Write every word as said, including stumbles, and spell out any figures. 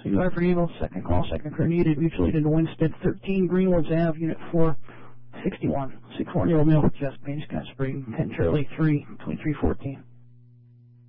Two Driver Eagle, second call, second crew needed, mutual aid into Winstead, thirteen Greenwoods Avenue, Unit four sixty-one. six one year old male with chest pain, Scott Spring, ten Charlie three, twenty-three fourteen.